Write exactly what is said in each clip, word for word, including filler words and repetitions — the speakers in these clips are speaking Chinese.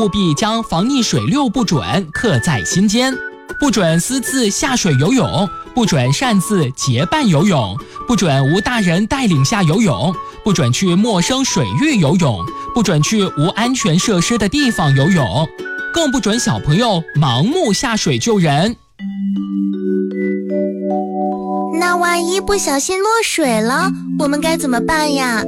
务必将防溺水六不准刻在心间：不准私自下水游泳，不准擅自结伴游泳，不准无大人带领下游泳，不准去陌生水域游泳，不准去无安全设施的地方游泳，更不准小朋友盲目下水救人。 那万一不小心落水了，我们该怎么办呀？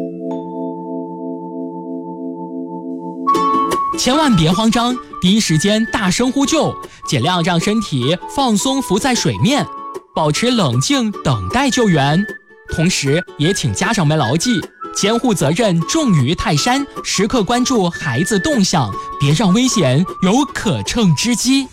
千万别慌张，第一时间大声呼救，尽量让身体放松浮在水面，保持冷静等待救援。同时也请家长们牢记，监护责任重于泰山，时刻关注孩子动向，别让危险有可乘之机。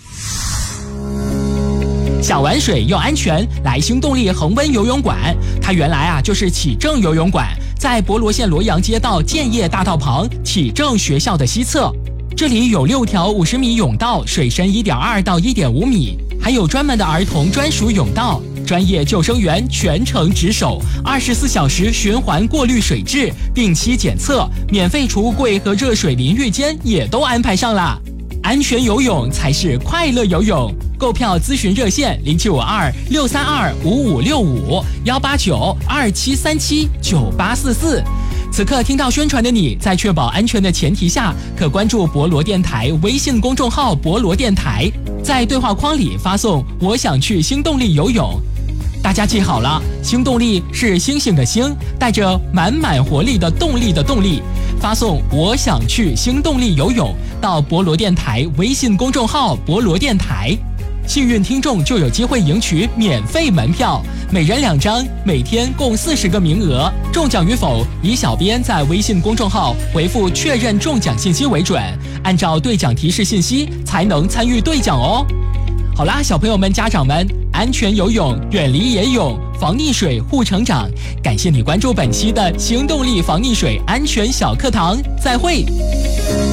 想玩水又安全，来新动力恒温游泳馆。它原来啊就是启正游泳馆，在博罗县罗阳街道建业大道旁启正学校的西侧。这里有六条五十米泳道，水深一点二到一点五米，还有专门的儿童专属泳道，专业救生员全程值守，二十四小时循环过滤水质，定期检测，免费储物柜和热水淋浴间也都安排上了。安全游泳才是快乐游泳。购票咨询热线零七五二六三二五五六五幺八九二七三七九八四四。此刻听到宣传的你，在确保安全的前提下，可关注博罗电台微信公众号博罗电台，在对话框里发送我想去新动力游泳。大家记好了，新动力是星星的星，带着满满活力的动力的动力。发送我想去新动力游泳到博罗电台微信公众号博罗电台，幸运听众就有机会赢取免费门票，每人两张，每天共四十个名额。中奖与否以小编在微信公众号回复确认中奖信息为准，按照兑奖提示信息才能参与兑奖哦。好啦，小朋友们家长们，安全游泳，远离野泳，防溺水护成长。感谢你关注本期的行动力防溺水安全小课堂，再会。